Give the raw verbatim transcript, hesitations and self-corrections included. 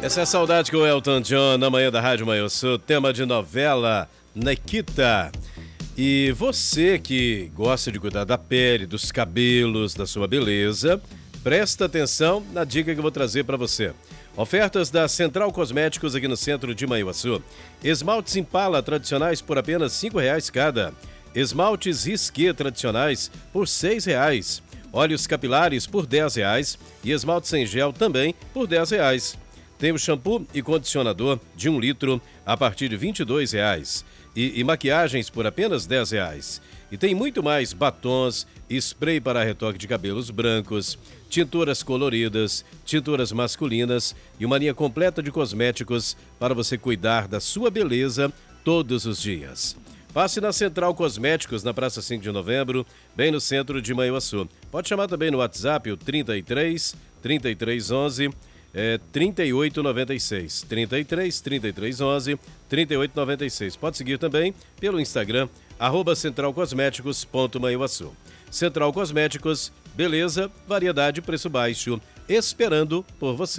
Essa é a Saudade com o Elton John na manhã da Rádio Manhuaçu, tema de novela Nikita. E você que gosta de cuidar da pele, dos cabelos, da sua beleza, presta atenção na dica que eu vou trazer para você. Ofertas da Central Cosméticos aqui no centro de Manhuaçu. Esmaltes Impala tradicionais por apenas cinco reais cada. Esmaltes Risqué tradicionais por seis reais. Óleos capilares por dez reais e esmalte sem gel também por dez reais. Tem o shampoo e condicionador de um litro a partir de vinte e dois reais. E, e maquiagens por apenas dez reais. E tem muito mais batons, spray para retoque de cabelos brancos, tinturas coloridas, tinturas masculinas e uma linha completa de cosméticos para você cuidar da sua beleza todos os dias. Passe na Central Cosméticos, na Praça cinco de Novembro, bem no centro de Manhuaçu. Pode chamar também no WhatsApp, o trinta e três, trinta e três, onze, é, trinta e oito noventa e seis. trinta e três, trinta e três, onze, trinta e oito noventa e seis. Pode seguir também pelo Instagram, arroba centralcosméticos ponto manhuaçu. Central Cosméticos, beleza, variedade, preço baixo, esperando por você.